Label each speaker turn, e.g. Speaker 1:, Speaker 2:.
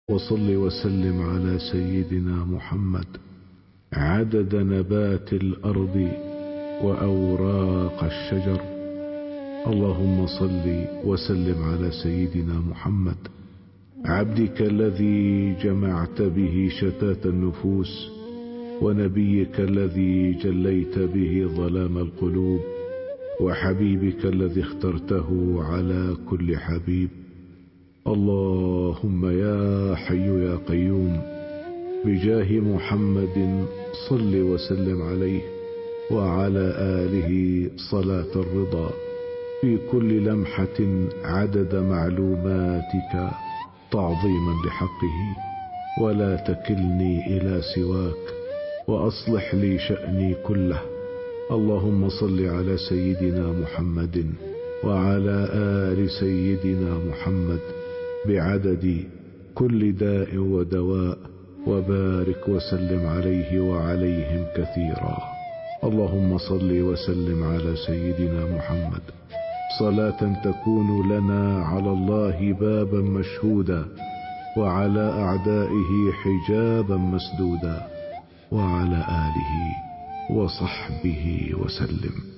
Speaker 1: وصل وسلم على سيدنا محمد عدد نبات الأرض وأوراق الشجر. اللهم صل وسلم على سيدنا محمد عبدك الذي جمعت به شتات النفوس، ونبيك الذي جليت به ظلام القلوب، وحبيبك الذي اخترته على كل حبيب. اللهم يا حي يا قيوم، بجاه محمد صل وسلم عليه وعلى آله صلاة الرضا في كل لمحة عدد معلوماتك تعظيما لحقه. ولا تكلني إلى سواك، وأصلح لي شأني كله. اللهم صل على سيدنا محمد وعلى آل سيدنا محمد بعدد كل داء ودواء، وبارك وسلم عليه وعليهم كثيرا. اللهم صل وسلم على سيدنا محمد صلاة تكون لنا على الله بابا مشهودا، وعلى أعدائه حجابا مسدودا، وعلى آله وصحبه وسلم.